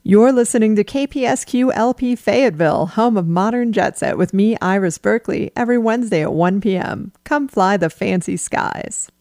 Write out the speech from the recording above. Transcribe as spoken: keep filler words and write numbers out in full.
You're listening to K P S Q L P Fayetteville, home of modern jet set with me, Iris Berkeley, every Wednesday at one p.m. Come fly the fancy skies.